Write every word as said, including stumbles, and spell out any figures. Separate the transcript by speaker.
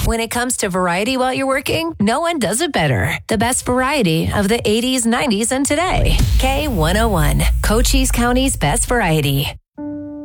Speaker 1: When it comes to variety while you're working, no one does it better. The best variety of the eighties, nineties, and today. K one oh one, Cochise County's best variety.